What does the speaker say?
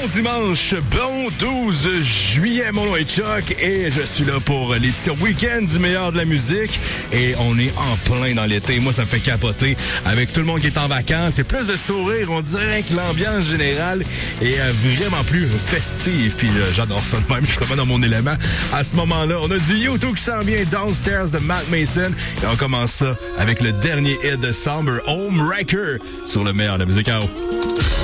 Bon dimanche, bon 12 juillet, mon nom est Chuck et je suis là pour l'édition week-end du meilleur de la musique et on est en plein dans l'été. Moi, ça me fait capoter avec tout le monde qui est en vacances. C'est plus de sourire, on dirait que l'ambiance générale est vraiment plus festive. Puis j'adore ça de même, je suis vraiment dans mon élément. À ce moment-là, on a du U2 qui s'en vient, Downstairs de Matt Mason et on commence ça avec le dernier hit de Somber, Home Wrecker sur le meilleur de la musique.